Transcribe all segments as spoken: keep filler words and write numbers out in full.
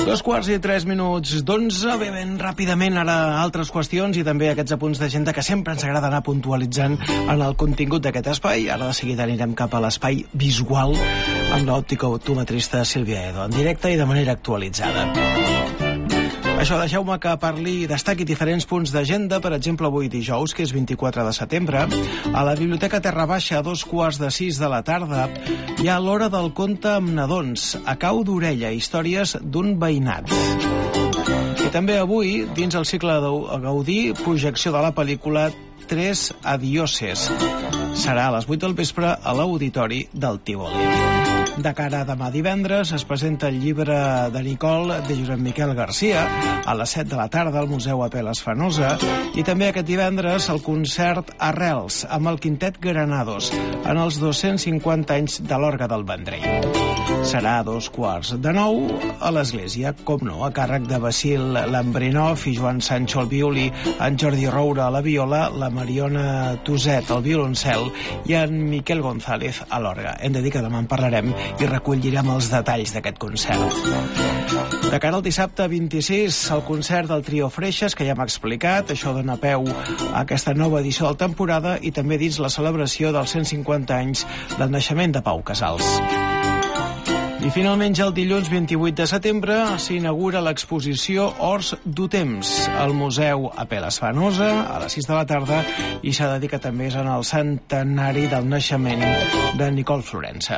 Dos quarts i tres minuts d'onze. Bé, ben ràpidament ara altres qüestions i també aquests apunts d'agenda que sempre ens agrada anar puntualitzant en el contingut d'aquest espai. Ara de seguida anirem cap a l'espai visual amb l'òptica optometrista Sílvia Edo, en directe i de manera actualitzada. Això, deixeu-me que parli i destaqui diferents punts d'agenda. Per exemple, avui dijous, que és vint-i-quatre de setembre, a la Biblioteca Terra Baixa, a dos quarts de sis de la tarda, hi ha l'Hora del Conte amb nadons, a cau d'orella, històries d'un veïnat. I també avui, dins el cicle de Gaudí, projecció de la pel·lícula Tres Adioses. Serà a les vuit del vespre a l'Auditori del Tívoli. De cara a demà divendres es presenta el llibre de Nicole de Josep Miquel Garcia a les set de la tarda al Museu Apel·les Fenosa, i també aquest divendres el concert Arrels amb el Quintet Granados en els dos-cents cinquanta anys de l'Orgue del Vendrell. Serà a dos quarts de nou a l'Església, com no, a càrrec de Basil Lambrinov i Joan Sancho al violí, en Jordi Roura a la viola, la Mariona Tuset al violoncel i en Miquel González a l'orgue. Hem de dir que demà en parlarem i recollirem els detalls d'aquest concert. De cara al dissabte vint-i-sis, el concert del Trio Freixes, que ja m'ha explicat, això dona peu a aquesta nova edició de la temporada i també dins la celebració dels cent cinquanta anys del naixement de Pau Casals. I finalment, ja el dilluns vint-i-vuit de setembre s'inaugura l'exposició Horts du Temps al Museu Apel·les Fenosa a les sis de la tarda i s'ha de dir que també és en el centenari del naixement de Nicole Florença.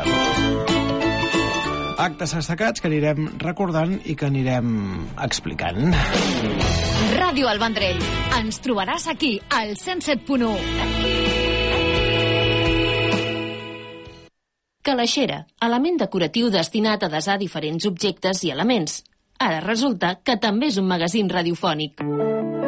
Actes destacats que anirem recordant i que anirem explicant. Ràdio El Vendrell. Ens trobaràs aquí, al cent set punt u. Calaixera, element decoratiu destinat a desar diferents objectes i elements. Ara resulta que també és un magazín radiofònic.